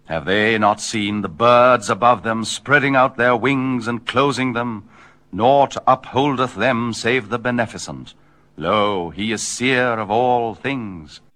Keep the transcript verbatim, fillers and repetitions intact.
Have they not seen the birds above them spreading out their wings and closing them? Naught upholdeth them save the beneficent. Lo, he is seer of all things.